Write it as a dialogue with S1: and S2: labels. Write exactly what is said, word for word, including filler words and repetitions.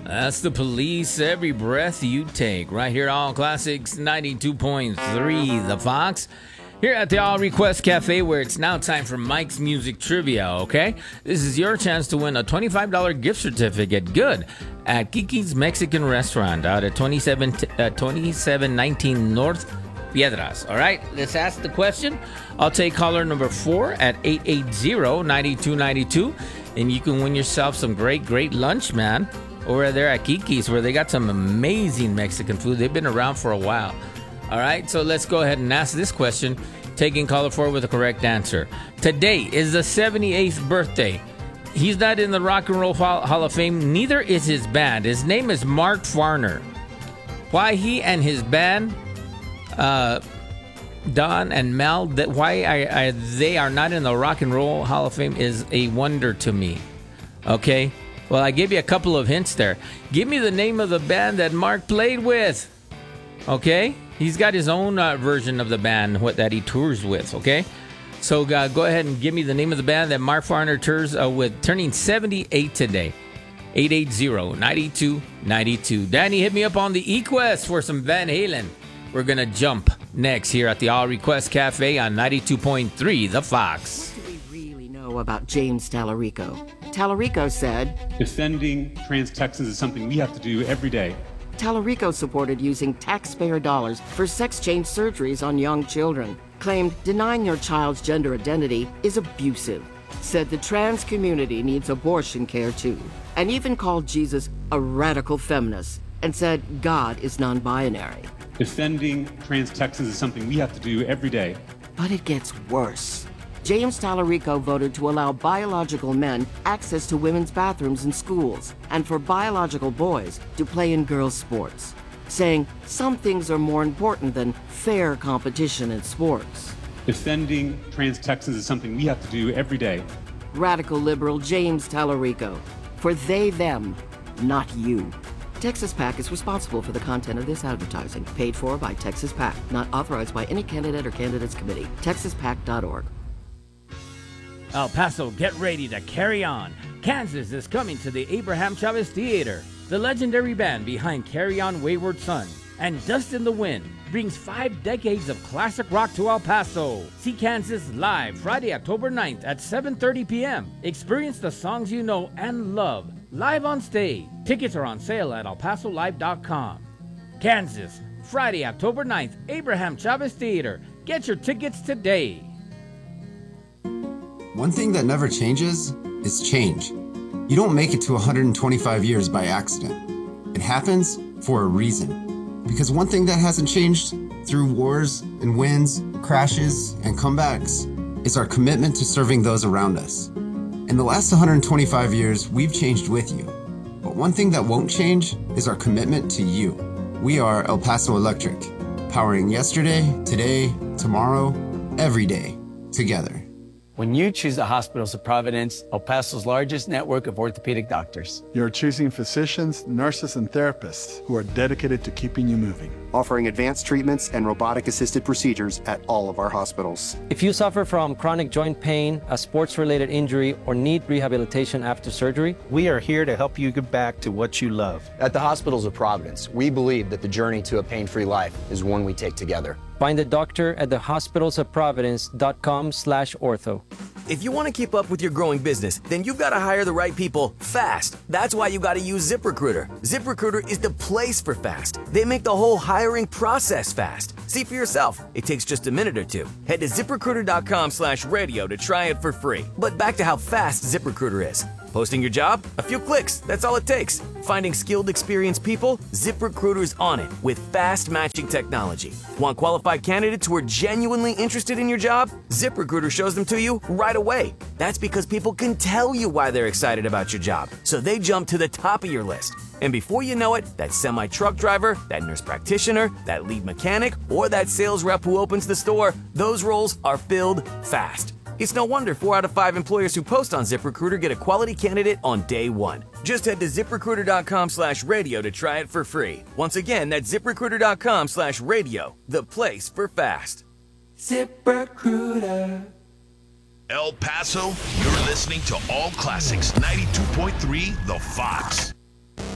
S1: That's the Police, every breath you take. Right here at All Classics ninety-two point three, The Fox. Here at the All Request Cafe, where it's now time for Mike's Music Trivia, okay? This is your chance to win a twenty-five dollars gift certificate. Good. At Kiki's Mexican Restaurant out at twenty-seven, uh, twenty-seven nineteen North Piedras. All right, let's ask the question. I'll take caller number four at eight eight zero, nine two nine two, and you can win yourself some great, great lunch, man, over there at Kiki's, where they got some amazing Mexican food. They've been around for a while. All right, so let's go ahead and ask this question, taking caller four with the correct answer. Today is the seventy-eighth birthday. He's not in the Rock and Roll Hall of Fame. Neither is his band. His name is Mark Farner. Why he and his band, uh, Don and Mel, that why I, I, they are not in the Rock and Roll Hall of Fame is a wonder to me. Okay? Well, I gave you a couple of hints there. Give me the name of the band that Mark played with. Okay? He's got his own uh, version of the band what that he tours with, okay? So uh, go ahead and give me the name of the band that Mark Farner tours uh, with, turning seventy-eight today. eight eight zero, nine two nine two. Danny, hit me up on the E-Quest for some Van Halen. We're going to jump next here at the All Request Cafe on ninety-two point three, The Fox.
S2: What do we really know about James Tallarico? Tallarico said,
S3: defending trans Texans is something we have to do every day.
S2: Tallarico supported using taxpayer dollars for sex change surgeries on young children. Claimed denying your child's gender identity is abusive. Said the trans community needs abortion care too. And even called Jesus a radical feminist. And said God is non-binary.
S3: Defending trans Texans is something we have to do every day.
S2: But it gets worse. James Tallarico voted to allow biological men access to women's bathrooms in schools and for biological boys to play in girls' sports, saying some things are more important than fair competition in sports.
S3: Defending trans Texans is something we have to do every day.
S2: Radical liberal James Tallarico. For they, them, not you. Texas PAC is responsible for the content of this advertising, paid for by Texas PAC, not authorized by any candidate or candidates committee. texas pac dot org.
S1: El Paso, get ready to carry on. Kansas is coming to the Abraham Chavez Theater. The legendary band behind Carry On Wayward Son and Dust in the Wind brings five decades of classic rock to El Paso. See Kansas live Friday, October ninth at seven thirty p.m. Experience the songs you know and love live on stage. Tickets are on sale at el paso live dot com. Kansas, Friday, October ninth, Abraham Chavez Theater. Get your tickets today.
S4: One thing that never changes is change. You don't make it to one hundred twenty-five years by accident. It happens for a reason. Because one thing that hasn't changed through wars and wins, crashes, and comebacks is our commitment to serving those around us. In the last one hundred twenty-five years, we've changed with you. But one thing that won't change is our commitment to you. We are El Paso Electric, powering yesterday, today, tomorrow, every day, together.
S5: When you choose the Hospitals of Providence, El Paso's largest network of orthopedic doctors.
S6: You're choosing physicians, nurses, and therapists who are dedicated to keeping you moving.
S7: Offering advanced treatments and robotic-assisted procedures at all of our hospitals.
S8: If you suffer from chronic joint pain, a sports-related injury, or need rehabilitation after surgery,
S9: we are here to help you get back to what you love.
S10: At the Hospitals of Providence, we believe that the journey to a pain-free life is one we take together.
S8: Find the doctor at the hospitals of providence dot com slash ortho.
S11: If you want to keep up with your growing business, then you've got to hire the right people fast. That's why you got to use ZipRecruiter. ZipRecruiter is the place for fast. They make the whole hiring process fast. See for yourself. It takes just a minute or two. Head to ziprecruiter dot com slash radio to try it for free. But back to how fast ZipRecruiter is. Posting your job? A few clicks. That's all it takes. Finding skilled, experienced people? ZipRecruiter's on it with fast matching technology. Want qualified candidates who are genuinely interested in your job? ZipRecruiter shows them to you right away. That's because people can tell you why they're excited about your job, so they jump to the top of your list. And before you know it, that semi-truck driver, that nurse practitioner, that lead mechanic, or that sales rep who opens the store, those roles are filled fast. It's no wonder four out of five employers who post on ZipRecruiter get a quality candidate on day one. Just head to ziprecruiter dot com slash radio to try it for free. Once again, that's ziprecruiter dot com slash radio, the place for fast.
S12: ZipRecruiter. El Paso, you're listening to All Classics ninety-two point three, The Fox.